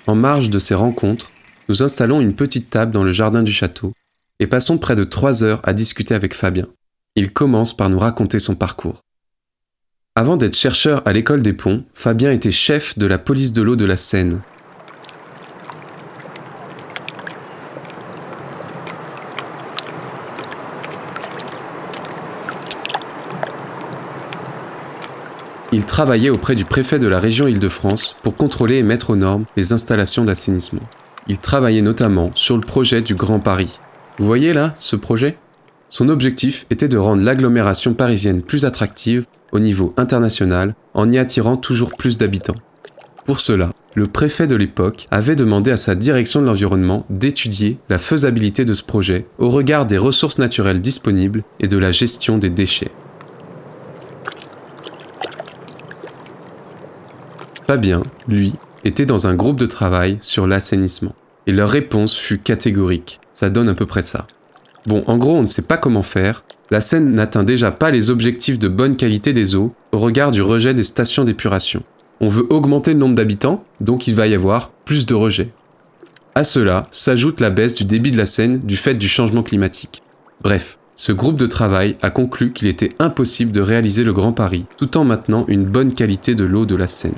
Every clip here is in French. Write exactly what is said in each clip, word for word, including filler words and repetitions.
En marge de ces rencontres, nous installons une petite table dans le jardin du château et passons près de trois heures à discuter avec Fabien. Il commence par nous raconter son parcours. Avant d'être chercheur à l'école des ponts, Fabien était chef de la police de l'eau de la Seine. Il travaillait auprès du préfet de la région Île-de-France pour contrôler et mettre aux normes les installations d'assainissement. Il travaillait notamment sur le projet du Grand Paris. Vous voyez là, ce projet ? Son objectif était de rendre l'agglomération parisienne plus attractive au niveau international en y attirant toujours plus d'habitants. Pour cela, le préfet de l'époque avait demandé à sa direction de l'environnement d'étudier la faisabilité de ce projet au regard des ressources naturelles disponibles et de la gestion des déchets. Fabien, lui, était dans un groupe de travail sur l'assainissement. Et leur réponse fut catégorique. Ça donne à peu près ça. Bon, en gros, on ne sait pas comment faire. La Seine n'atteint déjà pas les objectifs de bonne qualité des eaux au regard du rejet des stations d'épuration. On veut augmenter le nombre d'habitants, donc il va y avoir plus de rejets. À cela s'ajoute la baisse du débit de la Seine du fait du changement climatique. Bref, ce groupe de travail a conclu qu'il était impossible de réaliser le Grand Paris tout en maintenant une bonne qualité de l'eau de la Seine.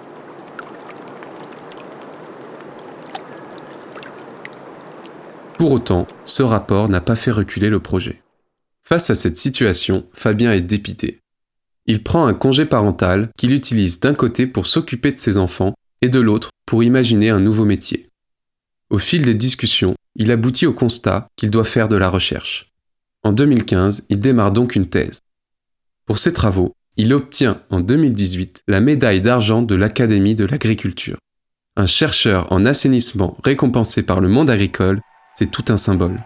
Pour autant, ce rapport n'a pas fait reculer le projet. Face à cette situation, Fabien est dépité. Il prend un congé parental qu'il utilise d'un côté pour s'occuper de ses enfants et de l'autre pour imaginer un nouveau métier. Au fil des discussions, il aboutit au constat qu'il doit faire de la recherche. En deux mille quinze, il démarre donc une thèse. Pour ses travaux, il obtient en deux mille dix-huit la médaille d'argent de l'Académie de l'agriculture. Un chercheur en assainissement récompensé par le monde agricole, c'est tout un symbole.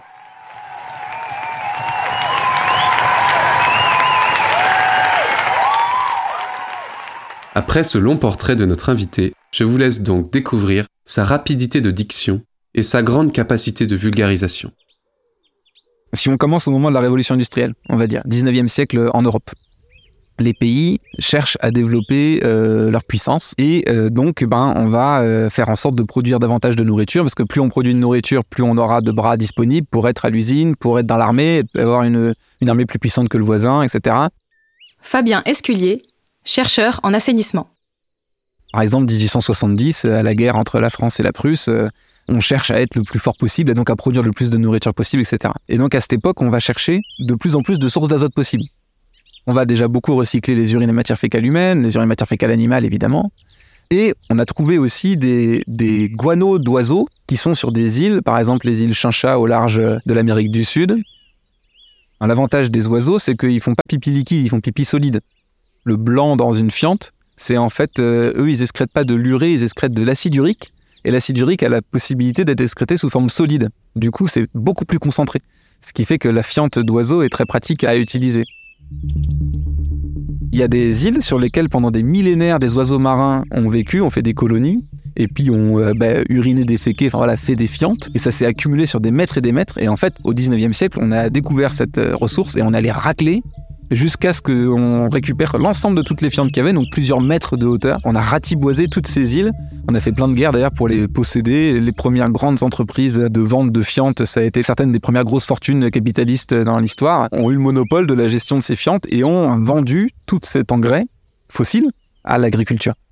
Après ce long portrait de notre invité, je vous laisse donc découvrir sa rapidité de diction et sa grande capacité de vulgarisation. Si on commence au moment de la révolution industrielle, on va dire, dix-neuvième siècle en Europe, les pays cherchent à développer euh, leur puissance et euh, donc ben, on va euh, faire en sorte de produire davantage de nourriture parce que plus on produit de nourriture, plus on aura de bras disponibles pour être à l'usine, pour être dans l'armée, avoir une, une armée plus puissante que le voisin, et cetera. Fabien Esculier, chercheur en assainissement. Par exemple, dix-huit cent soixante-dix, à la guerre entre la France et la Prusse, euh, on cherche à être le plus fort possible et donc à produire le plus de nourriture possible, et cetera. Et donc à cette époque, on va chercher de plus en plus de sources d'azote possibles. On va déjà beaucoup recycler les urines et matières fécales humaines, les urines et matières fécales animales, évidemment. Et on a trouvé aussi des, des guanos d'oiseaux qui sont sur des îles, par exemple les îles Chincha au large de l'Amérique du Sud. L'avantage des oiseaux, c'est qu'ils ne font pas pipi liquide, ils font pipi solide. Le blanc dans une fiente, c'est en fait, euh, eux, ils excrètent pas de l'urée, ils excrètent de l'acide urique. Et l'acide urique a la possibilité d'être excrété sous forme solide. Du coup, c'est beaucoup plus concentré. Ce qui fait que la fiente d'oiseaux est très pratique à utiliser. Il y a des îles sur lesquelles pendant des millénaires des oiseaux marins ont vécu, ont fait des colonies et puis ont euh, bah, uriné, déféqué, enfin voilà, fait des fientes et ça s'est accumulé sur des mètres et des mètres et en fait au dix-neuvième siècle on a découvert cette euh, ressource et on a les raclé jusqu'à ce qu'on récupère l'ensemble de toutes les fientes qu'il y avait, donc plusieurs mètres de hauteur. On a ratiboisé toutes ces îles. On a fait plein de guerres d'ailleurs pour les posséder. Les premières grandes entreprises de vente de fientes, ça a été certaines des premières grosses fortunes capitalistes dans l'histoire, ont eu le monopole de la gestion de ces fientes et ont vendu tout cet engrais fossile à l'agriculture.